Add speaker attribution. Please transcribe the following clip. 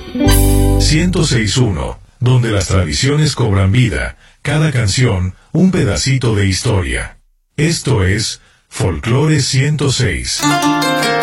Speaker 1: 106.1, donde las tradiciones cobran vida, cada canción un pedacito de historia. Esto es Folclore 106.